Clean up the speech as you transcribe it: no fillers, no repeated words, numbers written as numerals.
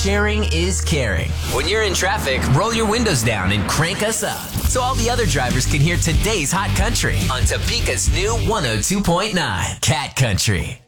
sharing is caring. When you're in traffic, roll your windows down and crank us up so all the other drivers can hear today's hot country on Topeka's new 102.9 Cat Country.